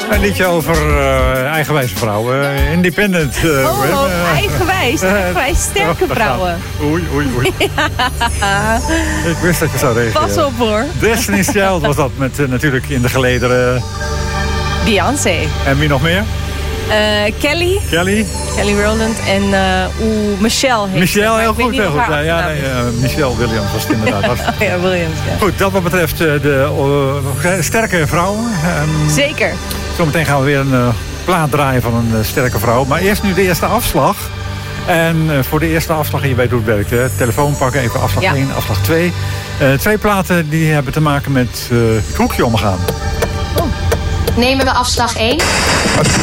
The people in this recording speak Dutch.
Een liedje over eigenwijze vrouwen. Independent. Eigenwijs. Sterke vrouwen. Oei. Ik wist dat je zou reageren. Pas op hoor. Destiny's Child was dat met natuurlijk in de gelederen. Beyoncé. En wie nog meer? Kelly Rowland en Michelle heet Michelle, heel goed. Heel Michelle Williams was het inderdaad. ja, Williams, ja. Goed, dat wat betreft de sterke vrouwen. Zeker. Zometeen gaan we weer een plaat draaien van een sterke vrouw. Maar eerst nu de eerste afslag. En voor de eerste afslag, je weet hoe het werkt. Hè? Telefoon pakken, even afslag 1, afslag 2. 2 platen die hebben te maken met het hoekje omgaan. Nemen we afslag 1?